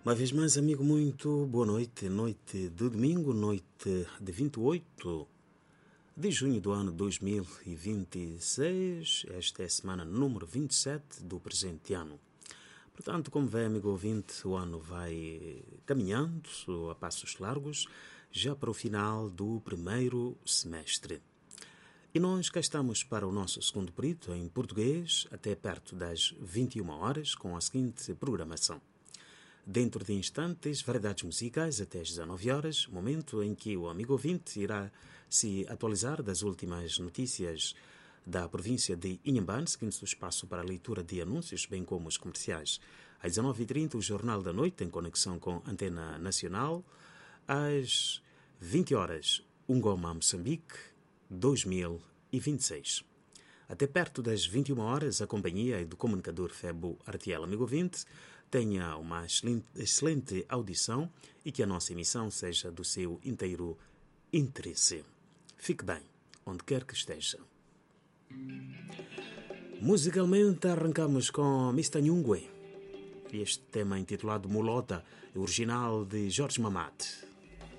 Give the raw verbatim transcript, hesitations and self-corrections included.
Uma vez mais, amigo, muito boa noite. Noite de domingo, noite de vinte e oito de junho do ano dois mil e vinte e seis. Esta é a semana número vinte e sete do presente ano. Portanto, como vê, amigo ouvinte, o ano vai caminhando a passos largos, já para o final do primeiro semestre. E nós cá estamos para o nosso segundo período em português, até perto das vinte e uma horas, com a seguinte programação. Dentro de instantes, variedades musicais até às dezanove horas, momento em que o amigo ouvinte irá se atualizar das últimas notícias da província de Inhambane, seguindo o espaço para a leitura de anúncios, bem como os comerciais. Às dezenove e trinta, o Jornal da Noite, em conexão com a Antena Nacional. Às vinte horas, Ungoma Moçambique, dois mil e vinte e seis. Até perto das vinte e uma horas, a companhia do comunicador Febo Artiel, amigo ouvinte. Tenha uma excelente audição e que a nossa emissão seja do seu inteiro interesse. Fique bem, onde quer que esteja. Musicalmente, arrancamos com mister Nyungwe. Este tema intitulado Mulota, original de Jorge Mamat.